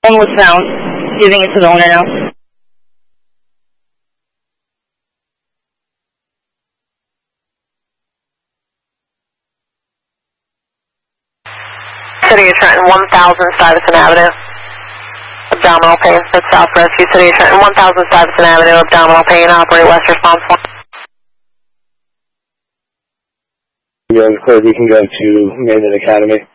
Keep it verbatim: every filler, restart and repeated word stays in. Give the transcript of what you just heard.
Phone was found. Giving it to the owner now. City of Trenton, one thousand Stuyvesant Avenue. Abdominal pain, that's South Rescue. City of Trenton, one thousand Stuyvesant Avenue. Abdominal pain, operate West response one. You're on the clear, we can go to Mandan Academy.